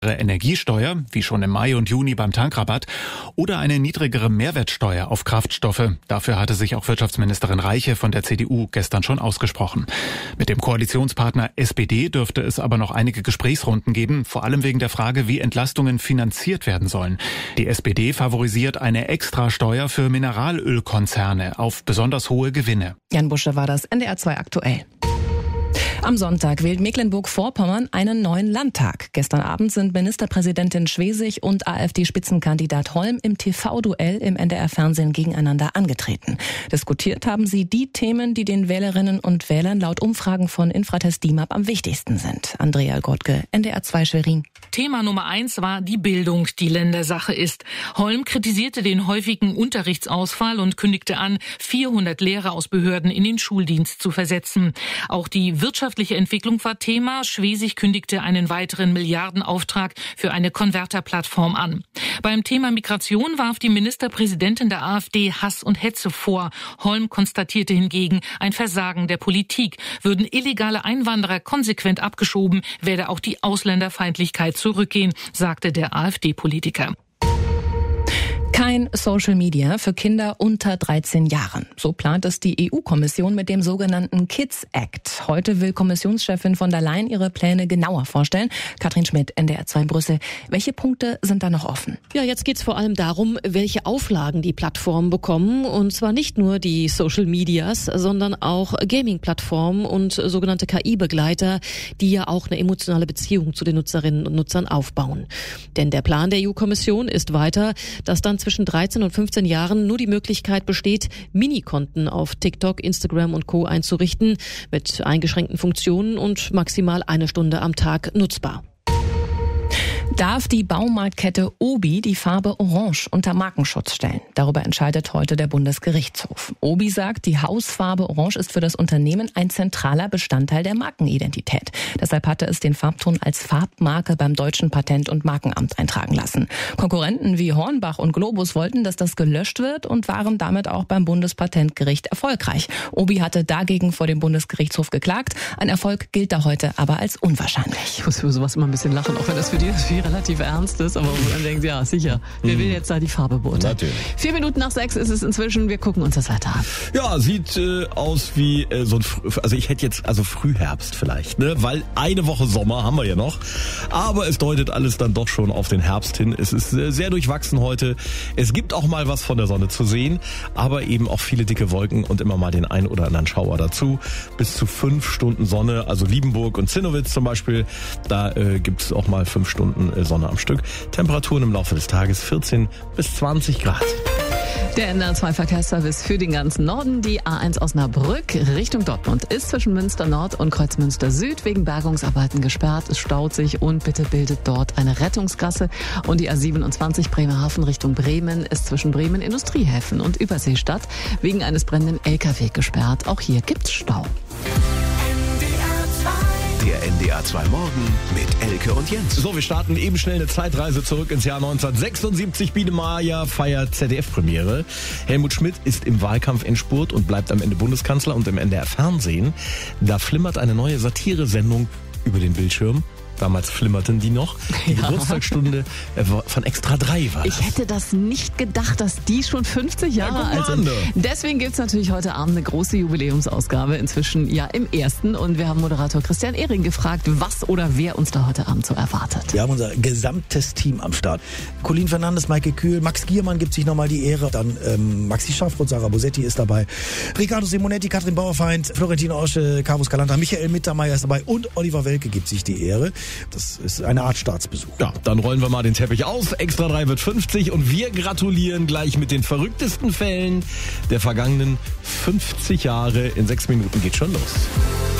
Energiesteuer, wie schon im Mai und Juni beim Tankrabatt, oder eine niedrigere Mehrwertsteuer auf Kraftstoffe. Dafür hatte sich auch Wirtschaftsministerin Reiche von der CDU gestern schon ausgesprochen. Mit dem Koalitionspartner SPD dürfte es aber noch einige Gesprächsrunden geben, vor allem wegen der Frage, wie Entlastungen finanziert werden sollen. Die SPD favorisiert eine Extrasteuer für Mineralölkonzerne auf besonders hohe Gewinne. Jan Busche war das, NDR 2 aktuell. Am Sonntag wählt Mecklenburg-Vorpommern einen neuen Landtag. Gestern Abend sind Ministerpräsidentin Schwesig und AfD-Spitzenkandidat Holm im TV-Duell im NDR-Fernsehen gegeneinander angetreten. Diskutiert haben sie die Themen, die den Wählerinnen und Wählern laut Umfragen von Infratest DIMAP am wichtigsten sind. Andrea Gottke, NDR 2 Schwerin. Thema Nummer 1 war die Bildung, die Ländersache ist. Holm kritisierte den häufigen Unterrichtsausfall und kündigte an, 400 Lehrer aus Behörden in den Schuldienst zu versetzen. Auch die wirtschaftliche Entwicklung war Thema. Schwesig kündigte einen weiteren Milliardenauftrag für eine Konverterplattform an. Beim Thema Migration warf die Ministerpräsidentin der AfD Hass und Hetze vor. Holm konstatierte hingegen ein Versagen der Politik. Würden illegale Einwanderer konsequent abgeschoben, werde auch die Ausländerfeindlichkeit zurückgehen, sagte der AfD-Politiker. Kein Social Media für Kinder unter 13 Jahren. So plant es die EU-Kommission mit dem sogenannten Kids Act. Heute will Kommissionschefin von der Leyen ihre Pläne genauer vorstellen. Katrin Schmidt, NDR 2 Brüssel. Welche Punkte sind da noch offen? Ja, jetzt geht's vor allem darum, welche Auflagen die Plattformen bekommen. Und zwar nicht nur die Social Medias, sondern auch Gaming-Plattformen und sogenannte KI-Begleiter, die ja auch eine emotionale Beziehung zu den Nutzerinnen und Nutzern aufbauen. Denn der Plan der EU-Kommission ist weiter, dass dann zwischen 13 und 15 Jahren nur die Möglichkeit besteht, Minikonten auf TikTok, Instagram und Co. einzurichten, mit eingeschränkten Funktionen und maximal 1 Stunde am Tag nutzbar. Darf die Baumarktkette Obi die Farbe Orange unter Markenschutz stellen? Darüber entscheidet heute der Bundesgerichtshof. Obi sagt, die Hausfarbe Orange ist für das Unternehmen ein zentraler Bestandteil der Markenidentität. Deshalb hatte es den Farbton als Farbmarke beim Deutschen Patent- und Markenamt eintragen lassen. Konkurrenten wie Hornbach und Globus wollten, dass das gelöscht wird und waren damit auch beim Bundespatentgericht erfolgreich. Obi hatte dagegen vor dem Bundesgerichtshof geklagt. Ein Erfolg gilt da heute aber als unwahrscheinlich. Ich muss für sowas immer ein bisschen lachen, auch wenn das für die relativ ernst ist, aber wo man denkt, ja, sicher, wer will jetzt da die Farbe beurteilen? Natürlich. 5:04 ist es inzwischen, wir gucken uns das weiter an. Ja, sieht aus wie so ein, also ich hätte jetzt, also Frühherbst vielleicht, ne, weil eine Woche Sommer haben wir ja noch, aber es deutet alles dann doch schon auf den Herbst hin. Es ist sehr durchwachsen heute. Es gibt auch mal was von der Sonne zu sehen, aber eben auch viele dicke Wolken und immer mal den ein oder anderen Schauer dazu. Bis zu 5 Stunden Sonne, also Liebenburg und Zinnowitz zum Beispiel, da gibt es auch mal 5 Stunden Sonne am Stück. Temperaturen im Laufe des Tages 14 bis 20 Grad. Der NDR 2 Verkehrsservice für den ganzen Norden. Die A1 Osnabrück Richtung Dortmund ist zwischen Münster Nord und Kreuzmünster Süd wegen Bergungsarbeiten gesperrt. Es staut sich und bitte bildet dort eine Rettungsgasse. Und die A27 Bremerhaven Richtung Bremen ist zwischen Bremen Industriehäfen und Überseestadt wegen eines brennenden LKW gesperrt. Auch hier gibt's Stau. Der NDR 2 Morgen mit Elke und Jens. So, wir starten eben schnell eine Zeitreise zurück ins Jahr 1976. Biene Maya feiert ZDF-Premiere. Helmut Schmidt ist im Wahlkampf-Endspurt und bleibt am Ende Bundeskanzler. Und im NDR-Fernsehen, da flimmert eine neue Satiresendung über den Bildschirm. Damals flimmerten die noch. Die Geburtstagsstunde von Extra 3 war das. Ich hätte das nicht gedacht, dass die schon 50 Jahre alt sind. Deswegen gibt's natürlich heute Abend eine große Jubiläumsausgabe. Inzwischen ja im ersten. Und wir haben Moderator Christian Ehring gefragt, was oder wer uns da heute Abend so erwartet. Wir haben unser gesamtes Team am Start. Colin Fernandes, Maike Kühl, Max Giermann gibt sich nochmal die Ehre. Dann Maxi Schaffroth, Sarah Bosetti ist dabei. Riccardo Simonetti, Katrin Bauerfeind, Florentin Osche, Carvus Calanta, Michael Mittermeier ist dabei und Oliver Welke gibt sich die Ehre. Das ist eine Art Staatsbesuch. Ja, dann rollen wir mal den Teppich aus. Extra 3 wird 50 und wir gratulieren gleich mit den verrücktesten Fällen der vergangenen 50 Jahre. In 6 Minuten geht schon los.